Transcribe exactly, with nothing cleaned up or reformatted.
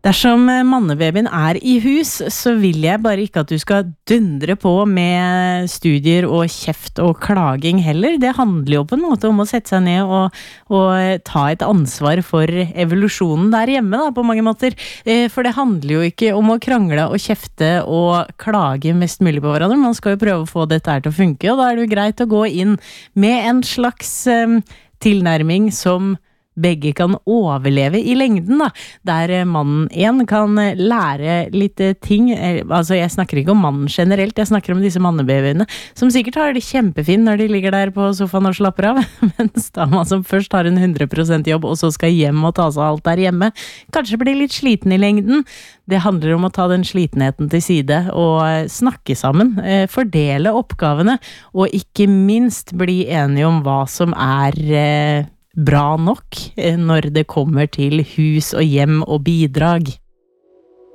Dersom mannebabyen er i hus, så vil jeg bare ikke at du skal dundre på med studier og kjeft og klaging heller. Det handler jo på en måte om å sette seg ned og, og ta et ansvar for evolusjonen der hjemme da, på mange måter. For det handler jo ikke om å krangle og kjefte og klage mest mulig på hverandre. Man skal jo prøve å få dette her til å funke, og da er det jo greit å gå inn med en slags um, tilnærming som begge kan overleve i lengden da, der mannen en kan lære litt ting, altså jeg snakker ikke om mannen generelt, jeg snakker om disse mannebabyene, som sikkert har det kjempefint når de ligger der på sofaen og slapper av, mens da man som først har en hundre prosent jobb, og så skal hjem og ta seg alt der hjemme, kanskje blir litt sliten i lengden. Det handler om å ta den slitenheten til side, og snakke sammen, fordele oppgavene, og ikke minst bli enige om hva som er bra nok når det kommer til hus og hjem og bidrag.